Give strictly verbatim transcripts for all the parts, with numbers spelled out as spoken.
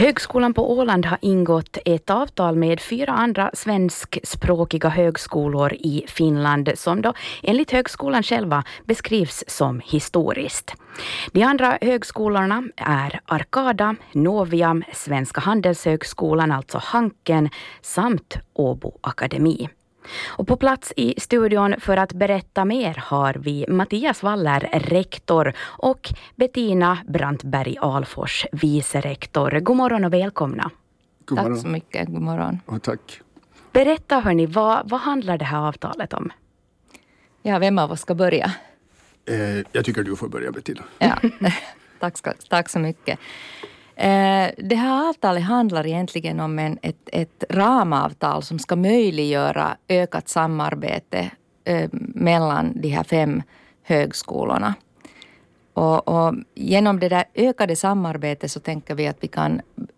Högskolan på Åland har ingått ett avtal med fyra andra svenskspråkiga högskolor i Finland som då enligt högskolan själva beskrivs som historiskt. De andra högskolorna är Arkada, Novia, Svenska handelshögskolan, alltså Hanken, samt Åbo Akademi. Och på plats i studion för att berätta mer har vi Mattias Waller, rektor, och Bettina Brantberg Alfors, vicerektor. God morgon och välkomna. God morgon. Tack så mycket, god morgon. Och tack. Berätta hörni, vad, vad handlar det här avtalet om? Ja, vem av oss ska börja? Eh, jag tycker du får börja, Bettina. Ja, tack, ska, tack så mycket. Eh, det här avtalet handlar egentligen om en, ett, ett ramavtal som ska möjliggöra ökat samarbete eh, mellan de här fem högskolorna. Och, och genom det där ökade samarbetet så tänker vi att vi kan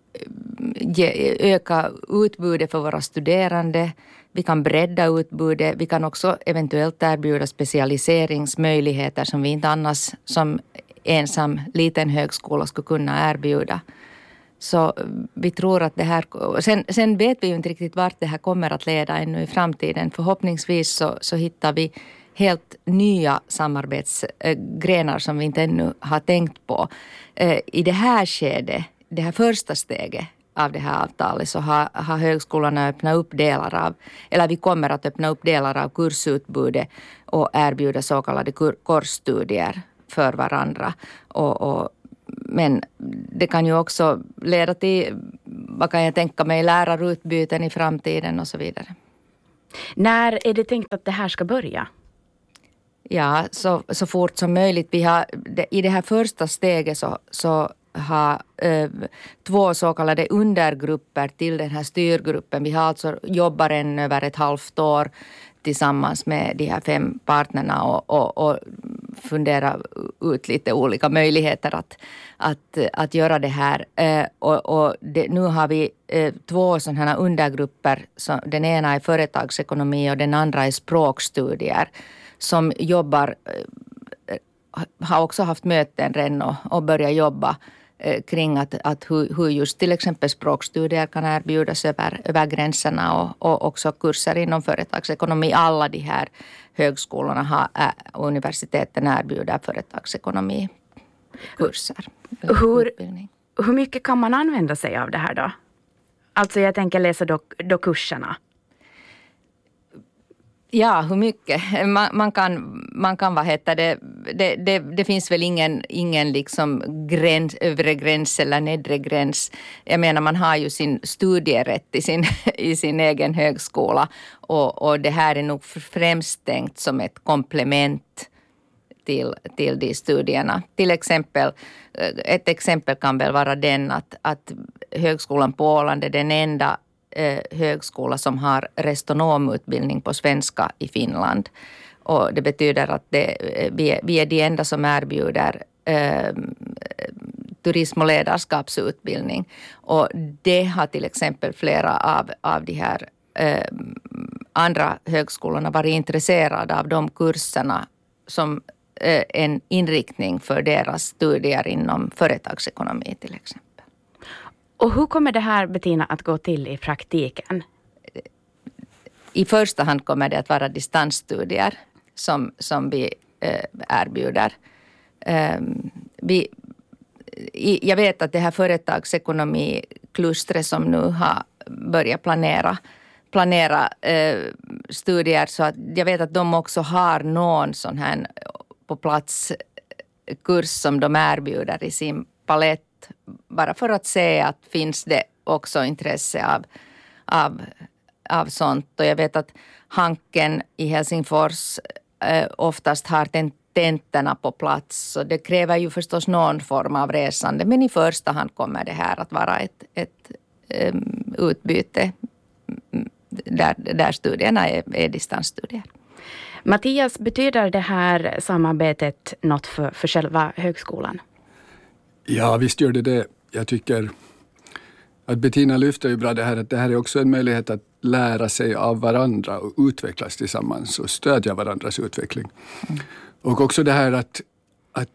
ge, öka utbudet för våra studerande. Vi kan bredda utbudet. Vi kan också eventuellt erbjuda specialiseringsmöjligheter som vi inte annars som ensam liten högskola skulle kunna erbjuda. Så vi tror att det här... Sen, sen vet vi ju inte riktigt vart det här kommer att leda ännu i framtiden. Förhoppningsvis så, så hittar vi helt nya samarbetsgrenar som vi inte ännu har tänkt på. I det här skedet, det här första steget av det här avtalet, så har, har högskolorna öppnat upp delar av, eller vi kommer att öppna upp delar av kursutbudet och erbjuda så kallade kur, kursstudier för varandra. Och, och, men det kan ju också leda till, vad kan jag tänka mig, lärarutbyten i framtiden och så vidare. När är det tänkt att det här ska börja? Ja, så, så fort som möjligt. Vi har, i det här första steget så, så har eh, två så kallade undergrupper till den här styrgruppen. Vi har alltså jobbat en över ett halvt år tillsammans med de här fem partnerna och, och, och fundera ut lite olika möjligheter att, att, att göra det här. Eh, och och det, nu har vi eh, två sådana här undergrupper. Så den ena är företagsekonomi och den andra är språkstudier som jobbar, eh, har också haft möten redan och, och börjat jobba eh, kring att, att hur, hur just till exempel språkstudier kan erbjudas över, över gränserna och, och också kurser inom företagsekonomi. Alla de här högskolorna har, äh, universiteten erbjuder företagsekonomikurser. Hur, hur mycket kan man använda sig av det här då? Alltså jag tänker läsa då, då kurserna. Ja, hur mycket? Man, man kan, man kan vad heter det, det, det, det finns väl ingen, ingen liksom gräns, övre gräns eller nedre gräns. Jag menar, man har ju sin studierätt i sin, i sin egen högskola och, och det här är nog främst tänkt som ett komplement till, till de studierna. Till exempel, ett exempel kan väl vara den att, att högskolan på Åland är den enda högskola som har restonomutbildning på svenska i Finland. Och det betyder att det, vi, vi är de enda som erbjuder eh, turism- och ledarskapsutbildning. Och det har till exempel flera av, av de här eh, andra högskolorna varit intresserade av de kurserna som eh, en inriktning för deras studier inom företagsekonomi till exempel. Och hur kommer det här, Bettina, att gå till i praktiken? I första hand kommer det att vara distansstudier som, som vi eh, erbjuder. Um, vi, i, jag vet att det här företagsekonomiklustret som nu har börjat planera, planera eh, studier, så att jag vet att de också har någon sån här på plats kurs som de erbjuder i sin palett. Bara för att se att finns det också intresse av, av, av sånt. Och jag vet att Hanken i Helsingfors eh, oftast har tentorna på plats. Så det kräver ju förstås någon form av resande. Men i första hand kommer det här att vara ett, ett um, utbyte där, där studierna är, är distansstudier. Mattias, betyder det här samarbetet något för, för själva högskolan? Ja, visst gör det det. Jag tycker att Bettina lyfter ju bra det här att det här är också en möjlighet att lära sig av varandra och utvecklas tillsammans och stödja varandras utveckling. Mm. Och också det här att, att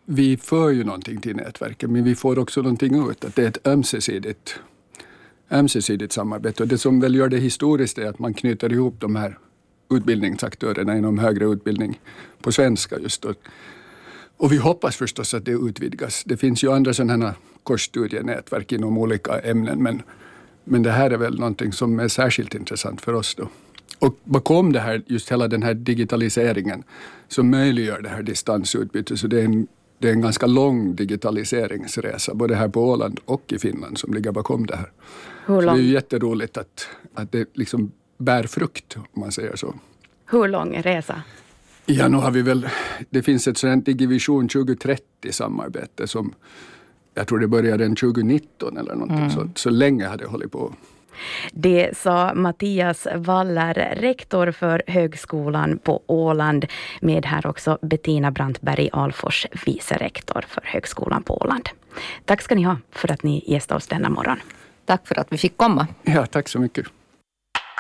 vi för ju någonting till nätverket, men vi får också någonting ut. Att det är ett ömsesidigt, ömsesidigt samarbete. Och det som väl gör det historiskt är att man knyter ihop de här utbildningsaktörerna inom högre utbildning på svenska just då. Och vi hoppas förstås att det utvidgas. Det finns ju andra sådana här kursstudienätverk inom olika ämnen, men, men det här är väl någonting som är särskilt intressant för oss då. Och bakom det här, just hela den här digitaliseringen, så möjliggör det här distansutbyte. Så det är en, det är en ganska lång digitaliseringsresa, både här på Åland och i Finland, som ligger bakom det här. Hur lång? Så det är ju jätteroligt att, att det liksom bär frukt, om man säger så. Hur lång är resa? Ja, nu har vi väl, det finns ett sådant Digivision tjugo trettio samarbete som jag tror det började den tjugo nitton eller någonting, mm. så, så länge hade jag hållit på. Det sa Mattias Waller, rektor för Högskolan på Åland, med här också Bettina Brantberg Alfors, vicerektor för Högskolan på Åland. Tack ska ni ha för att ni gästade oss denna morgon. Tack för att vi fick komma. Ja, tack så mycket.